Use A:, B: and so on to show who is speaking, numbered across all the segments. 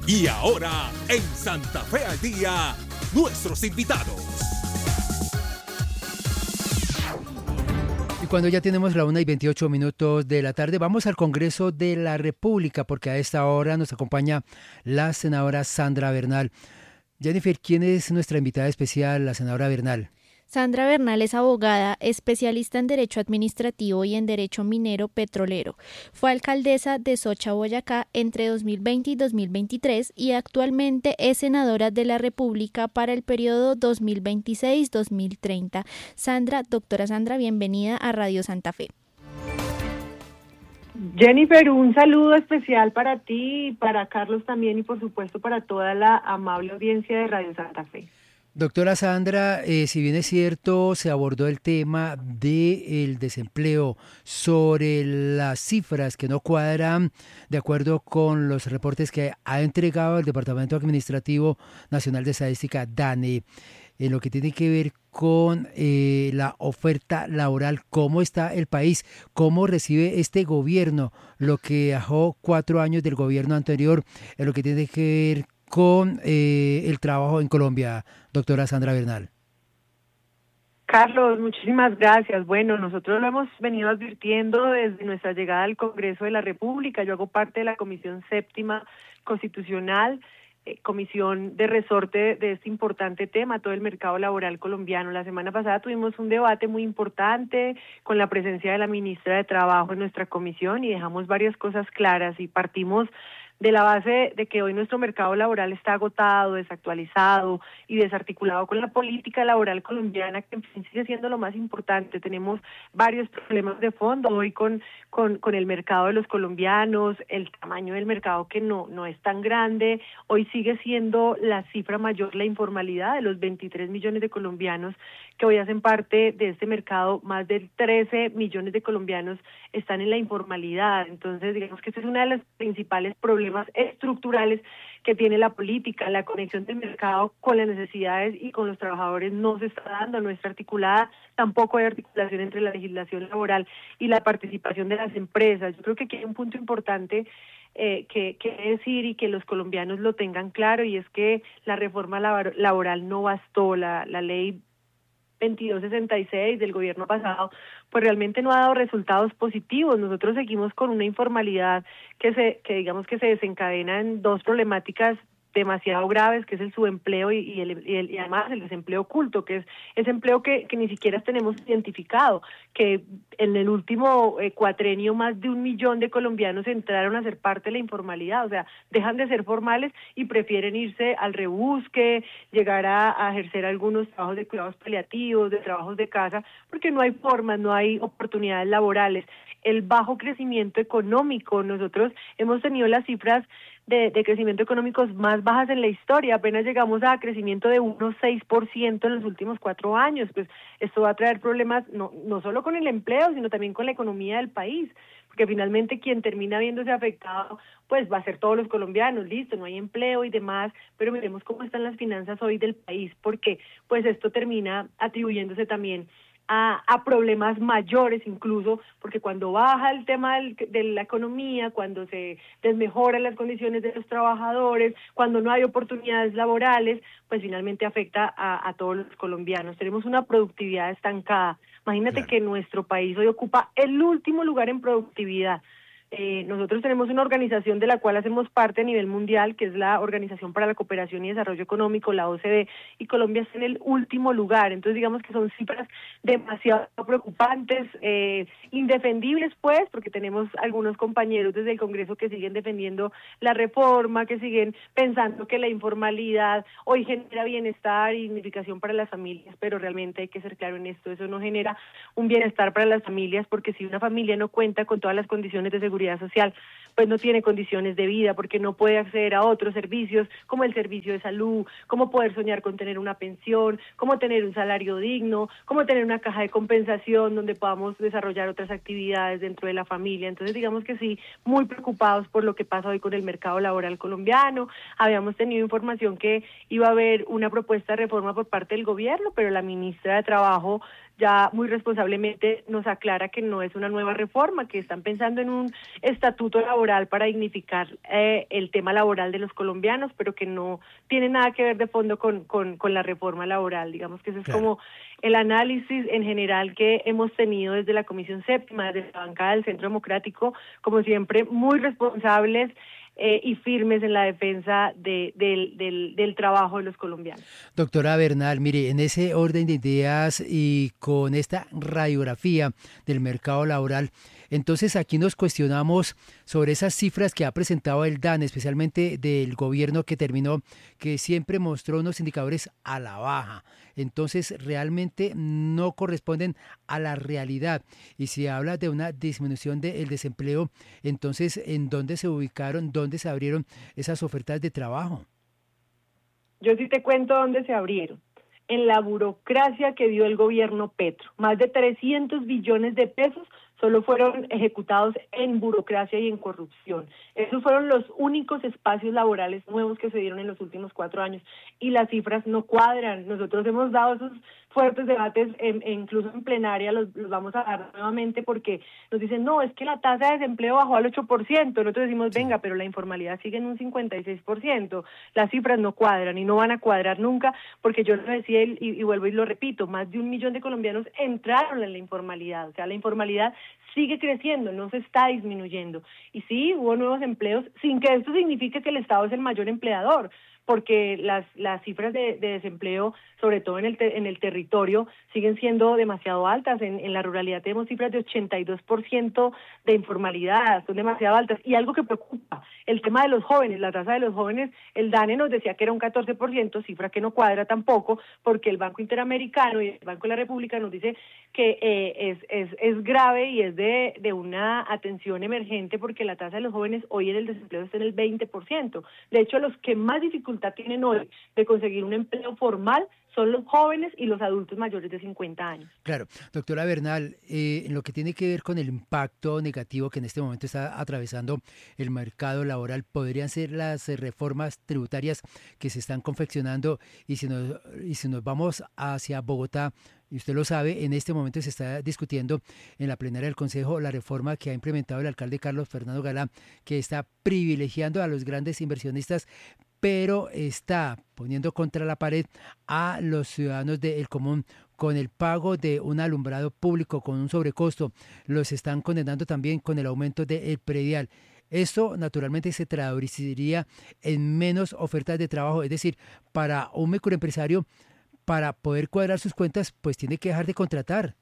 A: Y ahora, en Santa Fe al Día, nuestros invitados.
B: Y cuando ya tenemos la 1:28 de la tarde, vamos al Congreso de la República, porque a esta hora nos acompaña la senadora Sandra Bernal. Jennifer, ¿quién es nuestra invitada especial, la senadora Bernal?
C: Sandra Bernal es abogada, especialista en Derecho Administrativo y en Derecho Minero Petrolero. Fue alcaldesa de Socha, Boyacá, entre 2020 y 2023 y actualmente es senadora de la República para el periodo 2026-2030. Doctora Sandra, bienvenida a Radio Santa Fe.
D: Jennifer, un saludo especial para ti, para Carlos también y por supuesto para toda la amable audiencia de Radio Santa Fe.
B: Doctora Sandra, si bien es cierto, se abordó el tema del desempleo, sobre las cifras que no cuadran de acuerdo con los reportes que ha entregado el Departamento Administrativo Nacional de Estadística, DANE, en lo que tiene que ver con la oferta laboral. ¿Cómo está el país? ¿Cómo recibe este gobierno lo que dejó 4 años del gobierno anterior en lo que tiene que ver con el trabajo en Colombia, doctora Sandra Bernal?
D: Carlos, muchísimas gracias. Bueno, nosotros lo hemos venido advirtiendo desde nuestra llegada al Congreso de la República. Yo hago parte de la Comisión Séptima Constitucional, comisión de resorte de este importante tema, todo el mercado laboral colombiano. La semana pasada tuvimos un debate muy importante con la presencia de la ministra de Trabajo en nuestra comisión y dejamos varias cosas claras y partimos de la base de que hoy nuestro mercado laboral está agotado, desactualizado y desarticulado con la política laboral colombiana, que en fin sigue siendo lo más importante. Tenemos varios problemas de fondo hoy con el mercado de los colombianos, el tamaño del mercado que no es tan grande. Hoy sigue siendo la cifra mayor la informalidad de los 23 millones de colombianos que hoy hacen parte de este mercado. Más de 13 millones de colombianos están en la informalidad. Entonces, digamos que este es uno de los principales problemas estructurales que tiene la política. La conexión del mercado con las necesidades y con los trabajadores no se está dando, no está articulada, tampoco hay articulación entre la legislación laboral y la participación de las empresas. Yo creo que aquí hay un punto importante que decir y que los colombianos lo tengan claro, y es que la reforma laboral no bastó. La ley 2266 del gobierno pasado, pues realmente no ha dado resultados positivos. Nosotros seguimos con una informalidad que digamos que se desencadena en dos problemáticas demasiado graves, que es el subempleo y además el desempleo oculto, que es ese empleo que ni siquiera tenemos identificado, que en el último cuatrenio más de 1 millón de colombianos entraron a ser parte de la informalidad, o sea, dejan de ser formales y prefieren irse al rebusque, llegar a ejercer algunos trabajos de cuidados paliativos, de trabajos de casa, porque no hay formas, no hay oportunidades laborales. El bajo crecimiento económico, nosotros hemos tenido las cifras de crecimiento económicos más bajas en la historia, apenas llegamos a crecimiento de 1,6% en los últimos 4 años, pues esto va a traer problemas no solo con el empleo, sino también con la economía del país, porque finalmente quien termina viéndose afectado, pues va a ser todos los colombianos. Listo, no hay empleo y demás, pero miremos cómo están las finanzas hoy del país, porque pues esto termina atribuyéndose también a problemas mayores incluso, porque cuando baja el tema de la economía, cuando se desmejoran las condiciones de los trabajadores, cuando no hay oportunidades laborales, pues finalmente afecta a todos los colombianos. Tenemos una productividad estancada. Imagínate claro, que nuestro país hoy ocupa el último lugar en productividad. Nosotros tenemos una organización de la cual hacemos parte a nivel mundial, que es la Organización para la Cooperación y Desarrollo Económico, la OCDE, y Colombia está en el último lugar. Entonces digamos que son cifras demasiado preocupantes, indefendibles pues, porque tenemos algunos compañeros desde el Congreso que siguen defendiendo la reforma, que siguen pensando que la informalidad hoy genera bienestar y dignificación para las familias, pero realmente hay que ser claro en esto, eso no genera un bienestar para las familias, porque si una familia no cuenta con todas las condiciones de seguridad social, pues no tiene condiciones de vida, porque no puede acceder a otros servicios como el servicio de salud, como poder soñar con tener una pensión, como tener un salario digno, como tener una caja de compensación donde podamos desarrollar otras actividades dentro de la familia. Entonces digamos que sí, muy preocupados por lo que pasa hoy con el mercado laboral colombiano. Habíamos tenido información que iba a haber una propuesta de reforma por parte del gobierno, pero la ministra de Trabajo ya muy responsablemente nos aclara que no es una nueva reforma, que están pensando en un estatuto laboral laboral para dignificar el tema laboral de los colombianos, pero que no tiene nada que ver de fondo con la reforma laboral. Digamos que ese es como el análisis en general que hemos tenido desde la Comisión Séptima, desde la bancada del Centro Democrático, como siempre, muy responsables y firmes en la defensa del trabajo de los colombianos.
B: Doctora Bernal, mire, en ese orden de ideas y con esta radiografía del mercado laboral, entonces aquí nos cuestionamos sobre esas cifras que ha presentado el DANE, especialmente del gobierno que terminó, que siempre mostró unos indicadores a la baja. Entonces realmente no corresponden a la realidad. Y si habla de una disminución del desempleo, entonces ¿en dónde se ubicaron, dónde se abrieron esas ofertas de trabajo?
D: Yo sí te cuento dónde se abrieron. En la burocracia que dio el gobierno Petro. Más de 300 billones de pesos solo fueron ejecutados en burocracia y en corrupción. Esos fueron los únicos espacios laborales nuevos que se dieron en los últimos 4 años y las cifras no cuadran. Nosotros hemos dado esos fuertes debates, incluso en plenaria los vamos a dar nuevamente porque nos dicen, no, es que la tasa de desempleo bajó al 8%. Nosotros decimos, venga, pero la informalidad sigue en un 56%. Las cifras no cuadran y no van a cuadrar nunca porque yo lo decía y vuelvo y lo repito, más de 1 millón de colombianos entraron en la informalidad. O sea, la informalidad sigue creciendo, no se está disminuyendo. Y sí, hubo nuevos empleos, sin que esto signifique que el Estado es el mayor empleador, porque las cifras de desempleo, sobre todo en el territorio, siguen siendo demasiado altas. En la ruralidad tenemos cifras de 82% de informalidad, son demasiado altas. Y algo que preocupa, el tema de los jóvenes, la tasa de los jóvenes, el DANE nos decía que era un 14%, cifra que no cuadra tampoco, porque el Banco Interamericano y el Banco de la República nos dice que es grave y es de una atención emergente, porque la tasa de los jóvenes hoy en el desempleo está en el 20%. De hecho, los que más dificultad tienen hoy de conseguir un empleo formal son los jóvenes y los adultos mayores de 50 años.
B: Claro, doctora Bernal, en lo que tiene que ver con el impacto negativo que en este momento está atravesando el mercado laboral, podrían ser las reformas tributarias que se están confeccionando y si nos vamos hacia Bogotá, y usted lo sabe, en este momento se está discutiendo en la plenaria del Consejo la reforma que ha implementado el alcalde Carlos Fernando Galán, que está privilegiando a los grandes inversionistas, pero está poniendo contra la pared a los ciudadanos del común con el pago de un alumbrado público con un sobrecosto. Los están condenando también con el aumento del predial. Esto naturalmente se traduciría en menos ofertas de trabajo, es decir, para un microempresario, para poder cuadrar sus cuentas, pues tiene que dejar de contratar.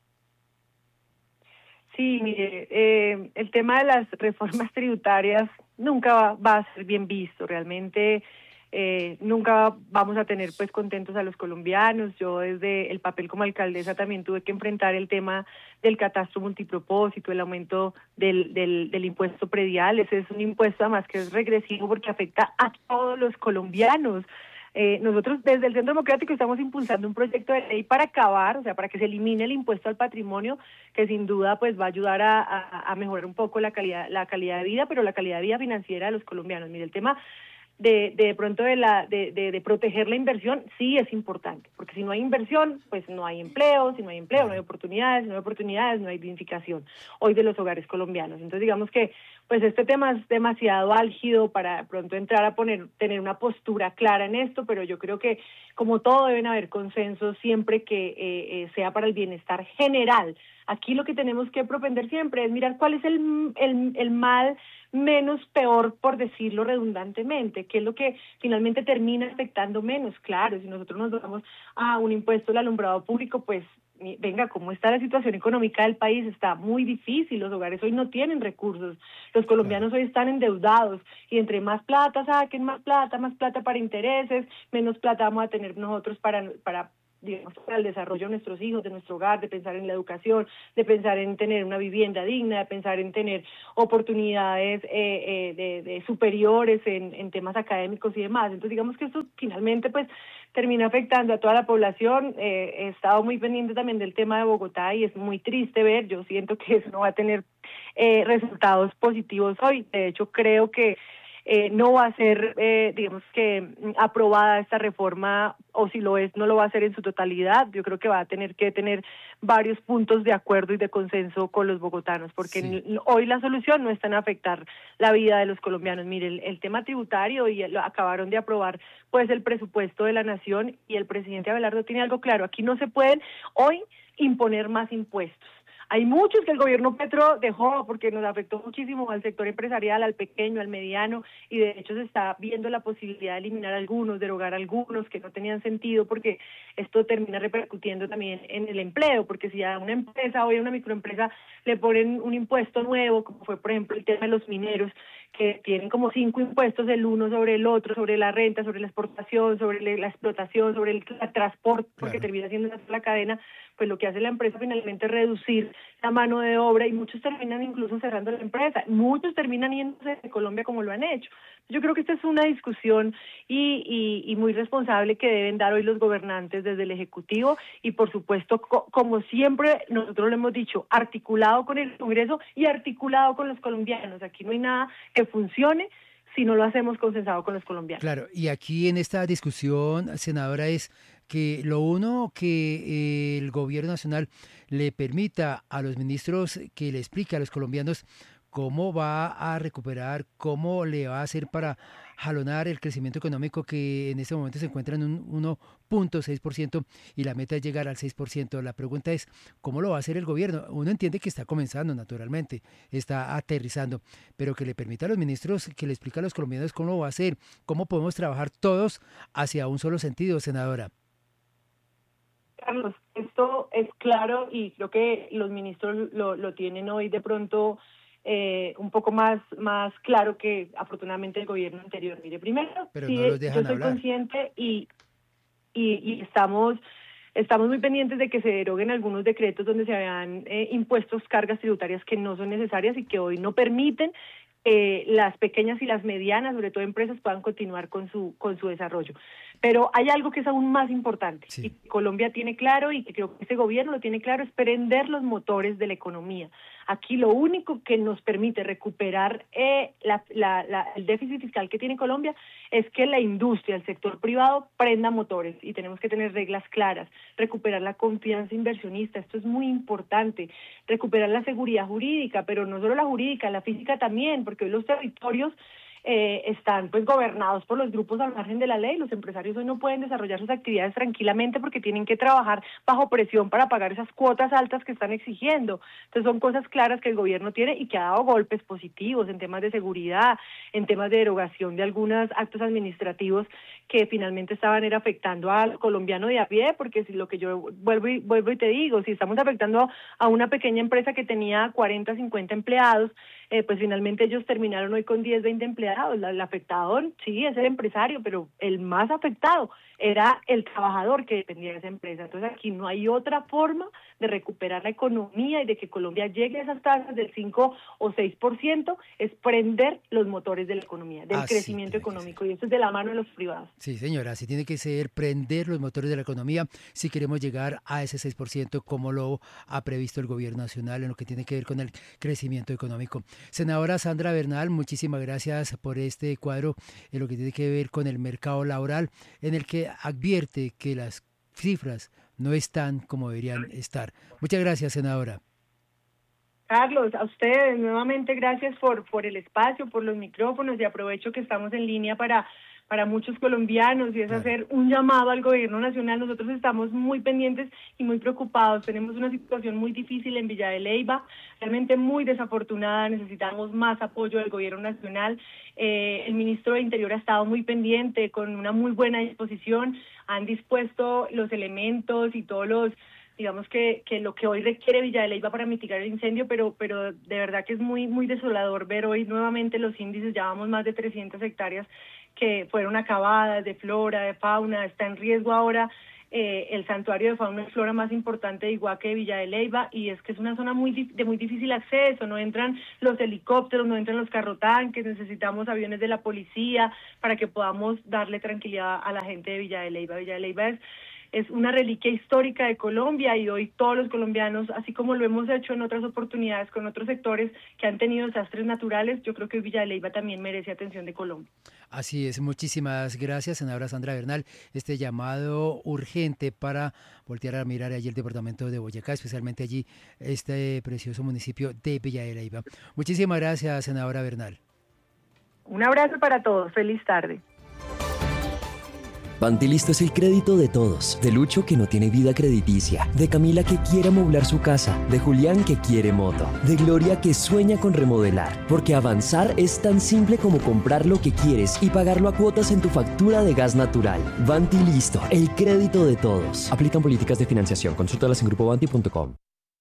D: Sí, mire, el tema de las reformas tributarias nunca va a ser bien visto, realmente nunca vamos a tener pues contentos a los colombianos. Yo desde el papel como alcaldesa también tuve que enfrentar el tema del catastro multipropósito, el aumento del impuesto predial. Ese es un impuesto además que es regresivo porque afecta a todos los colombianos. Nosotros desde el Centro Democrático estamos impulsando un proyecto de ley para acabar, o sea, para que se elimine el impuesto al patrimonio, que sin duda pues va a ayudar a mejorar un poco la calidad de vida, pero la calidad de vida financiera de los colombianos. Mire, el tema de pronto de proteger la inversión sí es importante, porque si no hay inversión, pues no hay empleo, si no hay empleo, no hay oportunidades, no hay dignificación hoy de los hogares colombianos. Entonces digamos que pues este tema es demasiado álgido para pronto entrar a tener una postura clara en esto, pero yo creo que como todo deben haber consensos siempre que sea para el bienestar general. Aquí lo que tenemos que propender siempre es mirar cuál es el mal menos peor, por decirlo redundantemente, qué es lo que finalmente termina afectando menos. Claro, si nosotros nos damos a un impuesto al alumbrado público, pues venga, ¿cómo está la situación económica del país? Está muy difícil, los hogares hoy no tienen recursos, los colombianos hoy están endeudados y entre más plata saquen, más plata para intereses, menos plata vamos a tener nosotros para digamos, para el desarrollo de nuestros hijos, de nuestro hogar, de pensar en la educación, de pensar en tener una vivienda digna, de pensar en tener oportunidades de superiores en temas académicos y demás. Entonces digamos que esto finalmente pues termina afectando a toda la población. He estado muy pendiente también del tema de Bogotá y es muy triste ver, yo siento que eso no va a tener resultados positivos hoy. De hecho creo que no va a ser, digamos que, aprobada esta reforma, o si lo es, no lo va a hacer en su totalidad. Yo creo que va a tener que tener varios puntos de acuerdo y de consenso con los bogotanos, porque
B: Sí.
D: hoy la solución no está en afectar la vida de los colombianos. Mire, el tema tributario, y acabaron de aprobar pues el presupuesto de la nación, y el presidente Abelardo tiene algo claro: aquí no se pueden hoy imponer más impuestos. Hay muchos que el gobierno Petro dejó porque nos afectó muchísimo al sector empresarial, al pequeño, al mediano, y de hecho se está viendo la posibilidad de eliminar algunos, derogar algunos que no tenían sentido, porque esto termina repercutiendo también en el empleo, porque si a una empresa, hoy a una microempresa, le ponen un impuesto nuevo, como fue por ejemplo el tema de los mineros, que tienen como 5 impuestos el uno sobre el otro, sobre la renta, sobre la exportación, sobre la explotación, sobre el transporte, porque
B: Claro.
D: termina siendo una sola cadena, pues lo que hace la empresa finalmente es reducir la mano de obra, y muchos terminan incluso cerrando la empresa, muchos terminan yéndose de Colombia como lo han hecho. Yo creo que esta es una discusión y muy responsable que deben dar hoy los gobernantes desde el Ejecutivo, y por supuesto, como siempre nosotros lo hemos dicho, articulado con el Congreso y articulado con los colombianos. Aquí no hay nada que funcione si no lo hacemos consensado con los colombianos.
B: Claro, y aquí en esta discusión, senadora, es que lo uno que el gobierno nacional le permita a los ministros que le explique a los colombianos cómo va a recuperar, cómo le va a hacer para jalonar el crecimiento económico que en este momento se encuentra en un 1,6% y la meta es llegar al 6%. La pregunta es, ¿cómo lo va a hacer el gobierno? Uno entiende que está comenzando, naturalmente, está aterrizando, pero que le permita a los ministros, que le explique a los colombianos cómo lo va a hacer, cómo podemos trabajar todos hacia un solo sentido, senadora.
D: Carlos, esto es claro, y creo que los ministros lo tienen hoy de pronto un poco más claro que afortunadamente el gobierno anterior. Mire, primero,
B: Pero
D: sí,
B: no los
D: yo
B: dejan
D: soy
B: hablar.
D: consciente y estamos muy pendientes de que se deroguen algunos decretos donde se habían impuestos cargas tributarias que no son necesarias y que hoy no permiten las pequeñas y las medianas, sobre todo empresas, puedan continuar con su desarrollo. Pero hay algo que es aún más importante, y
B: Sí.
D: que Colombia tiene claro, y que creo que este gobierno lo tiene claro: es prender los motores de la economía. Aquí lo único que nos permite recuperar el déficit fiscal que tiene Colombia es que la industria, el sector privado, prenda motores, y tenemos que tener reglas claras, recuperar la confianza inversionista, esto es muy importante, recuperar la seguridad jurídica, pero no solo la jurídica, la física también, porque hoy los territorios están pues gobernados por los grupos al margen de la ley. Los empresarios hoy no pueden desarrollar sus actividades tranquilamente porque tienen que trabajar bajo presión para pagar esas cuotas altas que están exigiendo. Entonces son cosas claras que el gobierno tiene y que ha dado golpes positivos en temas de seguridad, en temas de derogación de algunos actos administrativos que finalmente estaban afectando al colombiano de a pie, porque si lo que yo vuelvo y te digo, si estamos afectando a una pequeña empresa que tenía 40, 50 empleados, pues finalmente ellos terminaron hoy con 10, 20 empleados. El afectado sí es el empresario, pero el más afectado era el trabajador que dependía de esa empresa. Entonces aquí no hay otra forma de recuperar la economía y de que Colombia llegue a esas tasas del 5 o 6%, es prender los motores de la economía, del crecimiento económico, y eso es de la mano de los privados.
B: Sí, señora, así tiene que ser, prender los motores de la economía si queremos llegar a ese 6% como lo ha previsto el gobierno nacional en lo que tiene que ver con el crecimiento económico. Senadora Sandra Bernal, muchísimas gracias por este cuadro en lo que tiene que ver con el mercado laboral, en el que advierte que las cifras no están como deberían estar. Muchas gracias, senadora.
D: Carlos, a ustedes nuevamente gracias por el espacio, por los micrófonos, y aprovecho que estamos en línea para muchos colombianos, y es hacer un llamado al gobierno nacional. Nosotros estamos muy pendientes y muy preocupados. Tenemos una situación muy difícil en Villa de Leyva, realmente muy desafortunada. Necesitamos más apoyo del gobierno nacional. El ministro de Interior ha estado muy pendiente, con una muy buena disposición. Han dispuesto los elementos y todos los, digamos que lo que hoy requiere Villa de Leyva para mitigar el incendio, pero de verdad que es muy muy desolador ver hoy nuevamente los índices. Ya vamos más de 300 hectáreas que fueron acabadas, de flora, de fauna. Está en riesgo ahora el santuario de fauna y flora más importante de Iguaque, de Villa de Leyva, y es que es una zona de muy difícil acceso. No entran los helicópteros, no entran los carrotanques, necesitamos aviones de la policía para que podamos darle tranquilidad a la gente de Villa de Leyva. Villa de Leyva es es una reliquia histórica de Colombia y hoy todos los colombianos, así como lo hemos hecho en otras oportunidades con otros sectores que han tenido desastres naturales, yo creo que Villa de Leyva también merece atención de Colombia.
B: Así es, muchísimas gracias, senadora Sandra Bernal. Este llamado urgente para voltear a mirar allí el departamento de Boyacá, especialmente allí este precioso municipio de Villa de Leyva. Muchísimas gracias, senadora Bernal.
D: Un abrazo para todos, feliz tarde.
E: Pantilisto es el crédito de todos, de Lucho que no tiene vida crediticia, de Camila que quiere amoblar su casa, de Julián que quiere moto, de Gloria que sueña con remodelar, porque avanzar es tan simple como comprar lo que quieres y pagarlo a cuotas en tu factura de gas natural. Pantilisto, el crédito de todos. Aplican políticas de financiación. Consúltalas en grupobanti.com.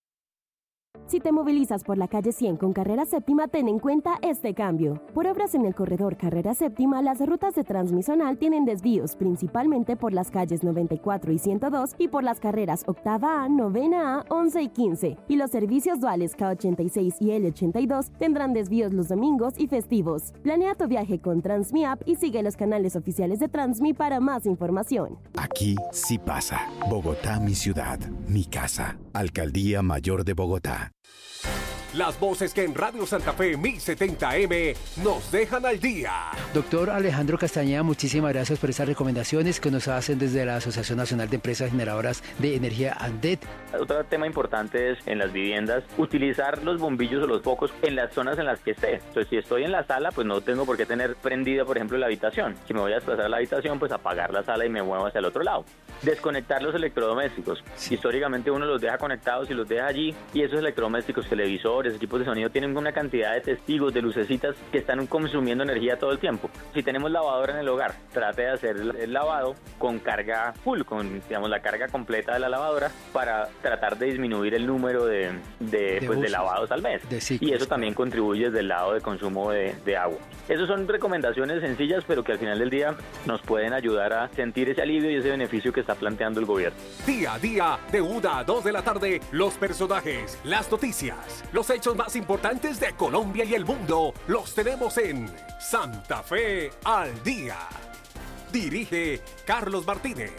F: Si te movilizas por la calle 100 con Carrera Séptima, ten en cuenta este cambio. Por obras en el corredor Carrera Séptima, las rutas de Transmisonal tienen desvíos, principalmente por las calles 94 y 102 y por las carreras Octava A, Novena A, 11 y 15. Y los servicios duales K86 y L82 tendrán desvíos los domingos y festivos. Planea tu viaje con TransmiApp y sigue los canales oficiales de Transmi para más información.
G: Aquí sí pasa. Bogotá, mi ciudad, mi casa. Alcaldía Mayor de Bogotá.
A: Las voces que en Radio Santa Fe 1070M nos dejan al día.
B: Doctor Alejandro Castañeda, muchísimas gracias por estas recomendaciones que nos hacen desde la Asociación Nacional de Empresas Generadoras de Energía ANDET.
H: Otro tema importante es en las viviendas utilizar los bombillos o los focos en las zonas en las que esté. Entonces, si estoy en la sala, pues no tengo por qué tener prendida, por ejemplo, la habitación. Si me voy a desplazar a la habitación, pues apagar la sala y me muevo hacia el otro lado. Desconectar los electrodomésticos. Sí. Históricamente uno los deja conectados y los deja allí, y esos electrodomésticos, televisores, equipos de sonido, tienen una cantidad de testigos, de lucecitas que están consumiendo energía todo el tiempo. Si tenemos lavadora en el hogar, trate de hacer el lavado con carga full, con, digamos, la carga completa de la lavadora, para tratar de disminuir el número de lavados al mes. Y eso también contribuye desde el lado de consumo de agua. Esas son recomendaciones sencillas, pero que al final del día nos pueden ayudar a sentir ese alivio y ese beneficio que está planteando el gobierno.
A: Día a día, de 1 a 2 de la tarde, los personajes, las noticias, los hechos más importantes de Colombia y el mundo, los tenemos en Santa Fe al Día. Dirige Carlos Martínez.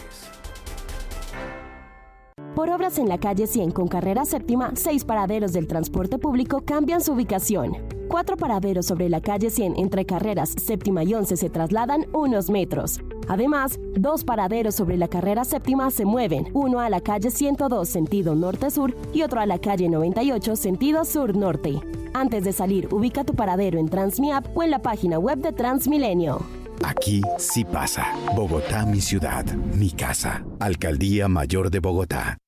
F: Por obras en la calle 100 con Carrera Séptima, 6 paraderos del transporte público cambian su ubicación. 4 paraderos sobre la calle 100 entre Carreras Séptima y 11 se trasladan unos metros. Además, 2 paraderos sobre la Carrera Séptima se mueven, uno a la calle 102 sentido norte-sur y otro a la calle 98 sentido sur-norte. Antes de salir, ubica tu paradero en TransmiApp o en la página web de Transmilenio.
G: Aquí sí pasa. Bogotá, mi ciudad, mi casa. Alcaldía Mayor de Bogotá.